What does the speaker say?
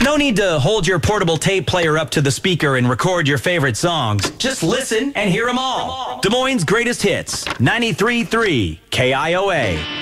No need to hold your portable tape player up to the speaker and record your favorite songs. Just listen and hear them all. Des Moines' greatest hits, 93.3 KIOA.